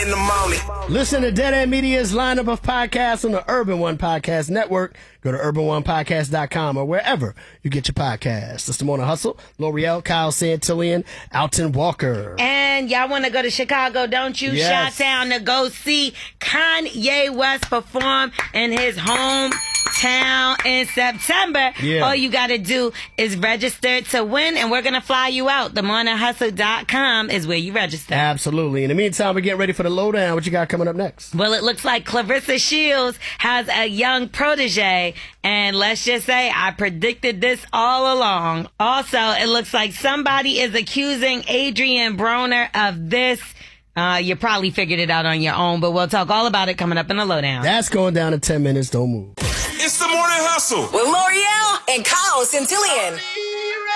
in the morning. Listen to Dead End Media's lineup of podcasts on the Urban One Podcast Network. Go to urbanonepodcast.com or wherever you get your podcasts. It's the Morning Hustle. L'Oreal, Kyle Santillian, Alton Walker. And y'all want to go to Chicago, don't you? Yes. Chi-Town to go see Kanye West perform in his hometown in September. Yeah. All you got to do is register to win, and we're going to fly you out. TheMorningHustle.com is where you register. Absolutely. In the meantime, we're getting ready for the lowdown. What you got coming up next? Well, it looks like Clarissa Shields has a young protege, and let's just say I predicted this all along. Also, it looks like somebody is accusing Adrian Broner of this. You probably figured it out on your own, but we'll talk all about it coming up in the lowdown. That's going down in 10 minutes. Don't move. It's the Morning Hustle with L'Oreal and Kyle Santillian.